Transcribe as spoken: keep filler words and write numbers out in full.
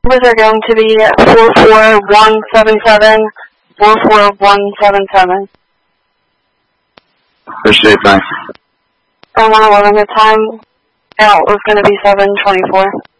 Numbers are going to be four four one seven seven, four four one seven seven. Appreciate it, thanks. I want to limit the time. Out was going to be seven twenty-four.